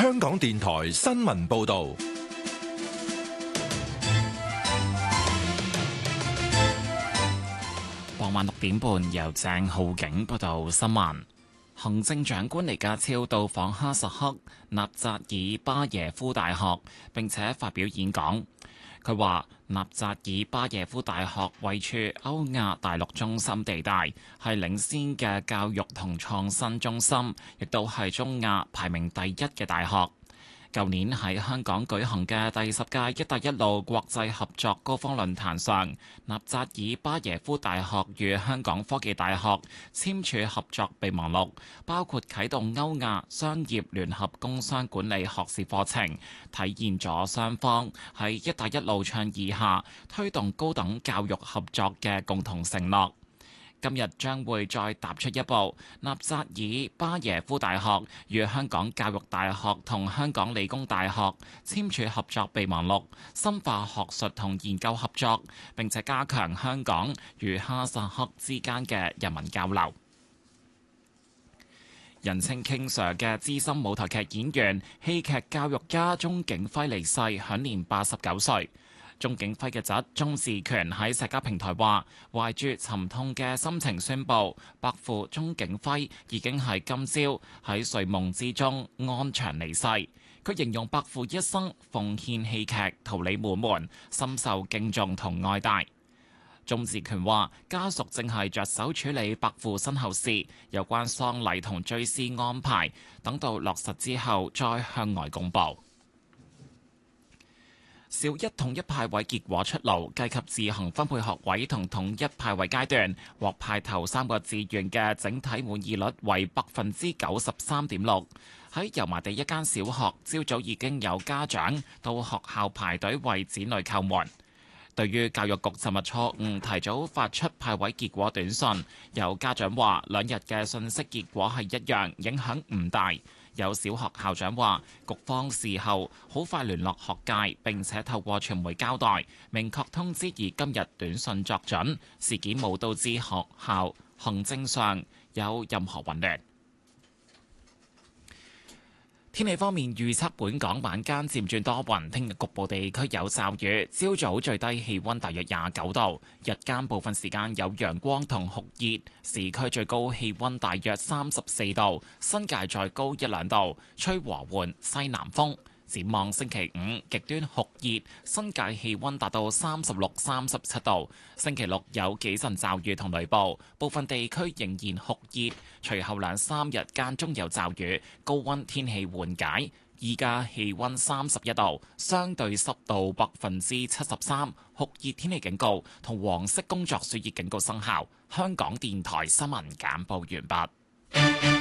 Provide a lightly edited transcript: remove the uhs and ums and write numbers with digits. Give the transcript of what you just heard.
香港電台新聞報道。 傍晚6點半，由鄭浩景報道新聞。行政長官李家超到訪哈薩克納扎爾巴耶夫大學，並且發表演講。佢話：納扎爾巴耶夫大學位處歐亞大陸中心地帶，係領先嘅教育同創新中心，亦都係中亞排名第一嘅大學。舊年喺香港舉行嘅第10屆「一帶一路」國際合作高峰論壇上，納扎爾巴耶夫大學與香港科技大學簽署合作備忘錄，包括啟動歐亞商業聯合工商管理學士課程，體現咗雙方喺「一帶一路」倡議下推動高等教育合作嘅共同承諾。今日將會再踏出一步，納扎爾巴耶夫大學與香港教育大學同香港理工大學簽署合作備忘錄，深化學術同研究合作，並且加強香港與哈薩克之間嘅人民交流。人稱 King Sir 嘅資深舞台劇演員、戲劇教育家鐘景輝離世，享年89歲。鐘景輝嘅侄鐘志權喺社交平台話，懷住沉痛嘅心情宣布，伯父鐘景輝已經喺今朝喺睡夢之中安詳離世。佢形容伯父一生奉獻戲劇，桃李滿門，深受敬重同愛戴。鐘志權話，家屬正係着手處理伯父身後事，有關喪禮同追思安排，等到落實之後再向外公佈。小一統一派位結果出爐，計及自行分配學位同統一派位階段，獲派頭3個志願嘅整體滿意率為93.6%。喺油麻地一間小學，朝早已經有家長到學校排隊為子女叩門。對於教育局尋日錯誤提早發出派位結果短信，有家長話2日嘅信息結果係一樣，影響唔大。有小學校長話，局方事後好快聯絡學界，並且透過傳媒交代，明確通知以今日短信作準，事件冇導致學校行政上有任何混亂。天氣方面預測，本港晚間漸轉多雲，聽日局部地區有驟雨，朝早最低氣溫大約29度，日間部分時間有陽光同酷熱，市區最高氣溫大約34度，新界再高1-2度，吹和緩西南風。展望星期5極端酷熱，新界氣溫達到36、37度。星期6有幾陣驟雨同雷暴，部分地區仍然酷熱。隨後2-3日間中有驟雨，高溫天氣緩解。依家氣溫31度，相對濕度73%，酷熱天氣警告同黃色工作暑熱警告生效。香港電台新聞簡報完畢。